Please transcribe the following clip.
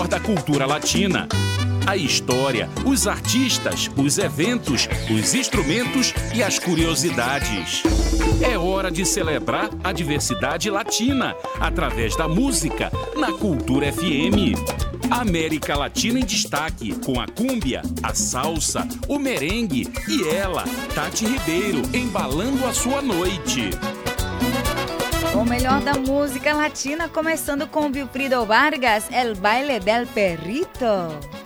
da cultura latina. A história, os artistas, os eventos, os instrumentos e as curiosidades. É hora de celebrar a diversidade latina através da música na Cultura FM. América Latina em destaque, com a cúmbia, a salsa, o merengue e ela, Tati Ribeiro, embalando a sua noite. O melhor da música latina, começando com Wilfrido Vargas, El Baile del Perrito.